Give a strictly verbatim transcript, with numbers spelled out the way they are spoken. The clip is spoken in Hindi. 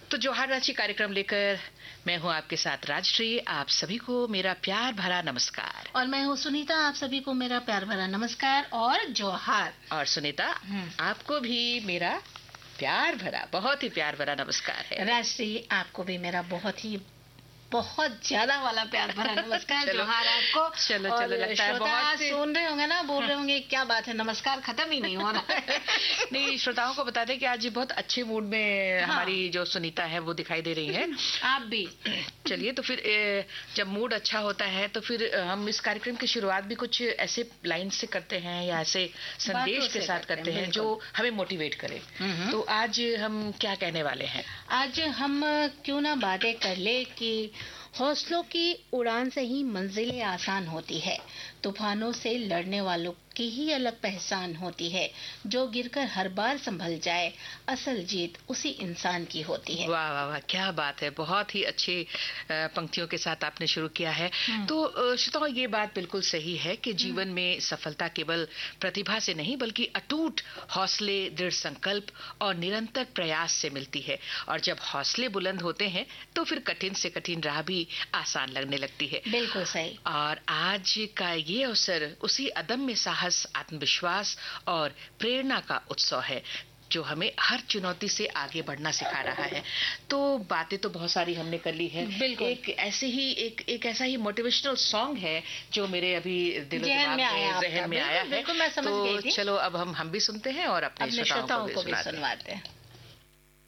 तो जोहार रांची कार्यक्रम लेकर मैं हूं आपके साथ राजश्री। आप सभी को मेरा प्यार भरा नमस्कार। और मैं हूं सुनीता, आप सभी को मेरा प्यार भरा नमस्कार और जोहार। और सुनीता, आपको भी मेरा प्यार भरा, बहुत ही प्यार भरा नमस्कार है। राजश्री, आपको भी मेरा बहुत ही बहुत ज्यादा वाला प्यार भरा नमस्कार। जोहार आपको। चलो चलो, लगता है बहुत सुन रहे होंगे ना, बोल रहे होंगे क्या बात है, नमस्कार खत्म ही नहीं हो रहा है। नहीं, श्रोताओं को बता दें कि आज बहुत अच्छे मूड में हाँ। हमारी जो सुनीता है वो दिखाई दे रही है। आप भी। चलिए, तो फिर जब मूड अच्छा होता है तो फिर हम इस कार्यक्रम की शुरुआत भी कुछ ऐसे लाइन से करते हैं या ऐसे संदेश के साथ करते हैं जो हमें मोटिवेट करे। तो आज हम क्या कहने वाले हैं? आज हम क्यों ना बातें कर ले कि हौसलों की उड़ान से ही मंजिलें आसान होती है। तूफानों से लड़ने वालों की ही अलग पहचान होती है। जो गिरकर हर बार संभल जाए, असल जीत उसी इंसान की होती है। वाह वाह वाह, क्या बात है। बहुत ही अच्छी पंक्तियों के साथ आपने शुरू किया है। तो श्रोताओं, ये बात बिल्कुल सही है कि जीवन में सफलता केवल प्रतिभा से नहीं बल्कि अटूट हौसले, दृढ़ संकल्प और निरंतर प्रयास से मिलती है। और जब हौसले बुलंद होते हैं तो फिर कठिन से कठिन राह भी आसान लगने लगती है। बिल्कुल सही। और आज का ये अवसर उसी अदम्य साहस, आत्मविश्वास और प्रेरणा का उत्सव है जो हमें हर चुनौती से आगे बढ़ना सिखा रहा है। तो बातें तो बहुत सारी हमने कर ली है। एक ऐसे ही एक एक ऐसा ही मोटिवेशनल सॉन्ग है जो मेरे अभी दिलो दिमाग में, जहन में आया है। तो चलो अब हम हम भी सुनते हैं और अपने श्रोताओं को भी सुनवाते हैं।